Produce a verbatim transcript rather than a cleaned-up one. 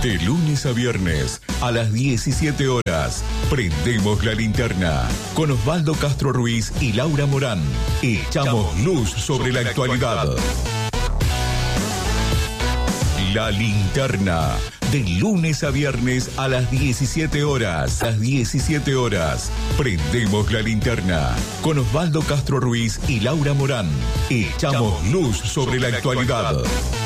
De lunes a viernes, a las diecisiete horas, prendemos la linterna. Con Osvaldo Castro Ruiz y Laura Morán, echamos luz sobre la actualidad. La linterna. De lunes a viernes a las diecisiete horas. A las diecisiete horas. Prendemos la linterna. Con Osvaldo Castro Ruiz y Laura Morán. Echamos luz sobre la actualidad.